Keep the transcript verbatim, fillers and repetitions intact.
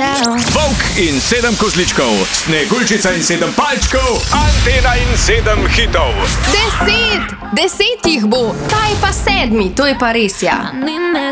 Volk in sedem kozličkov, Sneguljčica in sedem palčkov, Antena in sedem hitov. Deset! Deset jih bo! Ta je pa sedmi, to je pa res, ja.